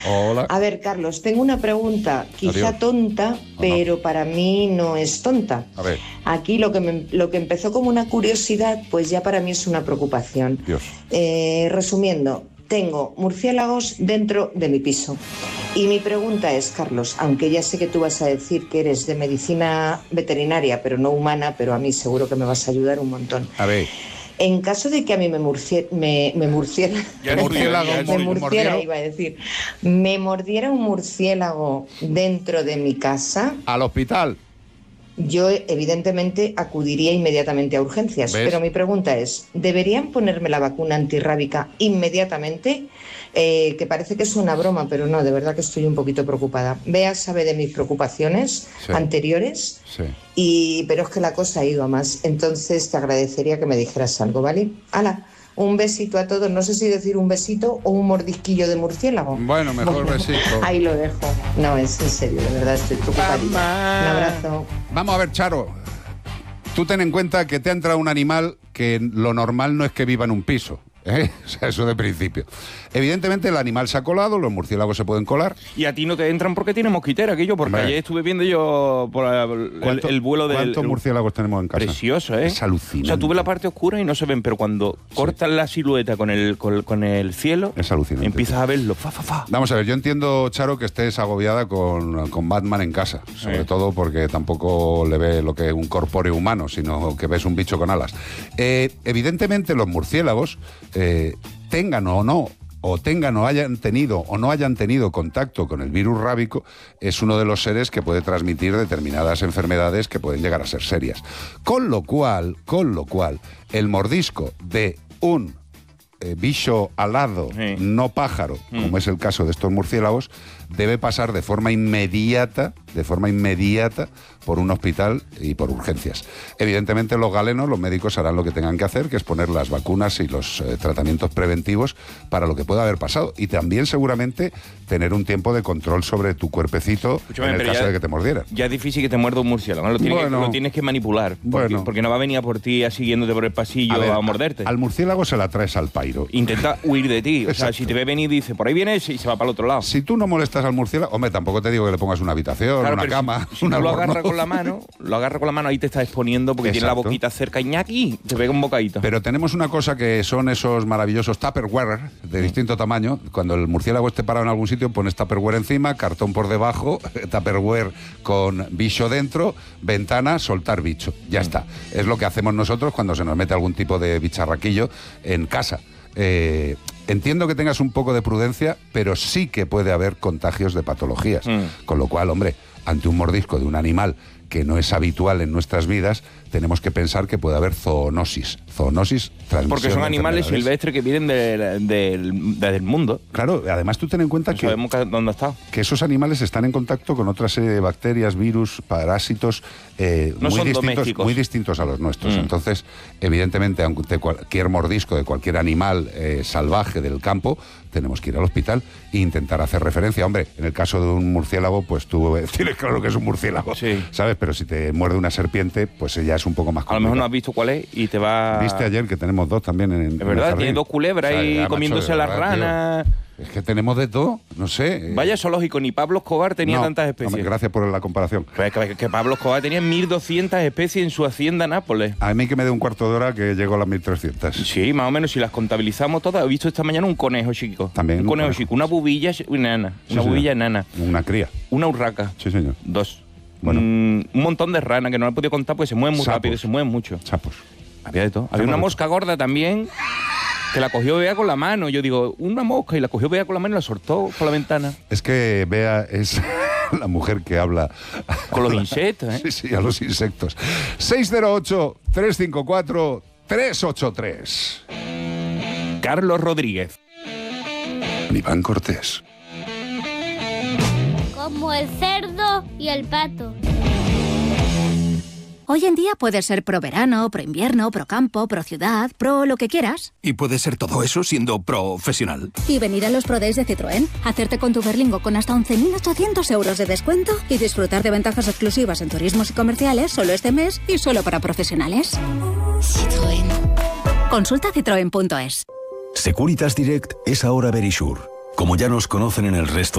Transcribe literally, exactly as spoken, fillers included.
Hola. A ver, Carlos, tengo una pregunta, quizá Adiós. tonta, pero no. para mí no es tonta. A ver. Aquí lo que, me, lo que empezó como una curiosidad, pues ya para mí es una preocupación. Dios. Eh, resumiendo, tengo murciélagos dentro de mi piso. Y mi pregunta es, Carlos, aunque ya sé que tú vas a decir que eres de medicina veterinaria, pero no humana, pero a mí seguro que me vas a ayudar un montón. A ver. En caso de que a mí me murcie, me, me murciera, Ya es murciélago, me un murciera, mordido. iba a decir, me mordiera un murciélago dentro de mi casa, Al hospital. yo evidentemente acudiría inmediatamente a urgencias. ¿Ves? Pero mi pregunta es, ¿deberían ponerme la vacuna antirrábica inmediatamente? Eh, que parece que es una broma, pero no, de verdad que estoy un poquito preocupada. Bea sabe de mis preocupaciones Sí. anteriores, Sí. y, pero es que la cosa ha ido a más. Entonces te agradecería que me dijeras algo, ¿vale? ¡Hala! Un besito a todos. No sé si decir un besito o un mordisquillo de murciélago. Bueno, mejor besito. Ahí lo dejo. No, es en serio, de verdad estoy preocupadita. Un abrazo. Vamos a ver, Charo. Tú ten en cuenta que te ha entrado un animal que lo normal no es que viva en un piso. ¿Eh? O sea, eso de principio. Evidentemente el animal se ha colado, los murciélagos se pueden colar. Y a ti no te entran porque tienes mosquitera, aquello, porque Hombre. ayer estuve viendo yo por el, ¿Cuánto- el vuelo del... ¿Cuántos el- murciélagos tenemos en casa? Precioso, ¿eh? Es alucinante. O sea, tú ves la parte oscura y no se ven, pero cuando cortas la silueta con el, con, con el cielo, Es alucinante. empiezas a verlo. Fa, fa, fa. Vamos a ver, yo entiendo, Charo, que estés agobiada con, con Batman en casa, sobre Sí. todo porque tampoco le ve lo que es un corpóreo humano, sino que ves un bicho con alas. Eh, evidentemente los murciélagos, eh, tengan o no, o tengan o hayan tenido o no hayan tenido contacto con el virus rábico, es uno de los seres que puede transmitir determinadas enfermedades que pueden llegar a ser serias. Con lo cual, con lo cual, el mordisco de un eh, bicho alado, Sí. no pájaro, Mm. como es el caso de estos murciélagos, debe pasar de forma inmediata, de forma inmediata, por un hospital y por urgencias. Evidentemente los galenos, los médicos harán lo que tengan que hacer, que es poner las vacunas y los eh, tratamientos preventivos para lo que pueda haber pasado. Y también seguramente tener un tiempo de control sobre tu cuerpecito Escúchame, en el pero caso ya- de que te mordieran. Ya es difícil que te muerda un murciélago, ¿no? Lo tienes, Bueno. que, lo tienes que manipular. Porque, Bueno. porque no va a venir a por ti a siguiéndote por el pasillo a, ver, morderte. Al murciélago se la traes al pairo. Intenta huir de ti. O sea, Exacto. si te ve venir, dice, por ahí vienes y se va para el otro lado. Si tú no molestas al murciélago, hombre, tampoco te digo que le pongas una habitación, Claro, una pero cama, si, si un tú lo albornoz. agarras con la mano, lo agarras con la mano, ahí te está exponiendo porque tiene la Exacto. boquita cerca y ñaki, te pega un bocadito. Pero tenemos una cosa que son esos maravillosos Tupperware de distinto tamaño. Cuando el murciélago esté parado en algún sitio, pones Tupperware encima, cartón por debajo, Tupperware con bicho dentro, ventana, soltar bicho. Ya está. Es lo que hacemos nosotros cuando se nos mete algún tipo de bicharraquillo en casa. Eh, entiendo que tengas un poco de prudencia, pero sí que puede haber contagios de patologías. Mm. Con lo cual, hombre, ante un mordisco de un animal que no es habitual en nuestras vidas, tenemos que pensar que puede haber zoonosis. Zoonosis, transmisión Porque son de animales enfermedades. silvestres que vienen del, del, del mundo. Claro, además tú ten en cuenta No que, sabemos ca- dónde está. que esos animales están en contacto con otra serie de bacterias, virus, parásitos eh, No muy, son distintos, domésticos. muy distintos a los nuestros. Mm. Entonces, evidentemente, aunque cualquier mordisco de cualquier animal eh, salvaje del campo, tenemos que ir al hospital e intentar hacer referencia. Hombre, en el caso de un murciélago, pues tú eh, tienes claro que es un murciélago, Sí. ¿sabes? Pero si te muerde una serpiente, pues ya es un poco más A lo mejor no complicado. has visto cuál es y te va... Viste ayer que tenemos dos también en, en Es el verdad, jardín. tiene dos culebras O sea, ahí ya, macho, comiéndose de las verdad, tío. ranas. Es que tenemos de todo, no sé. eh, Vaya zoológico, ni Pablo Escobar tenía no, tantas hombre, especies. gracias por la comparación. Pues que, que Pablo Escobar tenía mil doscientas especies en su hacienda Nápoles. A mí que me dé un cuarto de hora que llego a las mil trescientas. Sí, más o menos, si las contabilizamos todas. He visto esta mañana un conejo chico. También Un un conejo conejo. chico, una bubilla enana. Sí, Una señor. bubilla enana. Una cría. Una urraca. Sí, señor. Dos. Bueno. Mm, un montón de ranas que no las he podido contar porque se mueven muy Sapos. rápido, se mueven mucho. Chapos. Había de todo. Había Sapos una de mosca gorda también que la cogió Bea con la mano. Yo digo, una mosca, y la cogió Bea con la mano y la soltó por la ventana. Es que Bea es la mujer que habla Con los insectos, ¿eh? Sí, sí, a los insectos. seis cero ocho, tres cinco cuatro, tres ocho tres. Carlos Rodríguez. Iván Cortés. Como el cerdo y el pato. Hoy en día puedes ser pro verano, pro invierno, pro campo, pro ciudad, pro lo que quieras. Y puede ser todo eso siendo profesional. Y venir a los Pro Days de Citroën, hacerte con tu Berlingo con hasta once mil ochocientos euros de descuento y disfrutar de ventajas exclusivas en turismos y comerciales solo este mes y solo para profesionales. Citroën. Consulta citroen punto es. Securitas Direct es ahora Verisure. Como ya nos conocen en el resto